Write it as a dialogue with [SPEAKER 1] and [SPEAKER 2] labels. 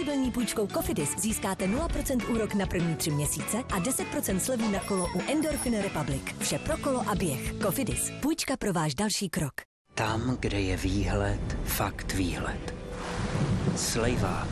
[SPEAKER 1] flexibilní půjčkou Cofidis získáte 0% úrok na první 3 měsíce a 10% slevu na kolo u Endorphin Republic. Vše pro kolo a běh. Cofidis. Půjčka pro váš další krok.
[SPEAKER 2] Tam, kde je výhled, fakt výhled. Slejvá